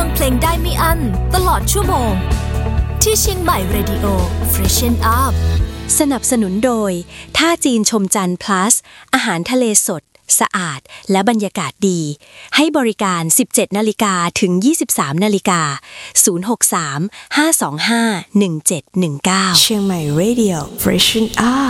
ฟังเพลงได้ไม่อั้นตลอดชั่วโมงที่เชียงใหม่ Radio Freshen Up สนับสนุนโดยท่าจีนชมจันทร์ plus อาหารทะเลสดสะอาดและบรรยากาศดีให้บริการ 17:00 นถึง 23:00 น063 525 1719 เชียงใหม่ Radio Freshen Up